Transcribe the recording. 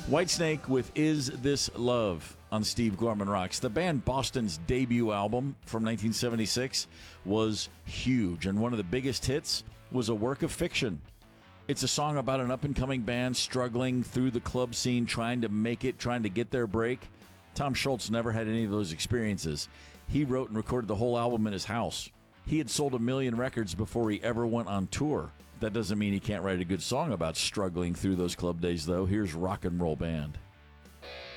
Whitesnake with Is This Love on Steve Gorman Rocks. The band Boston's debut album from 1976 was huge, and one of the biggest hits was A Work of Fiction. It's a song about an up-and-coming band struggling through the club scene, trying to make it, trying to get their break. Tom Schultz never had any of those experiences. He wrote and recorded the whole album in his house. He had sold 1 million records before he ever went on tour. That doesn't mean he can't write a good song about struggling through those club days, though. Here's Rock and Roll Band.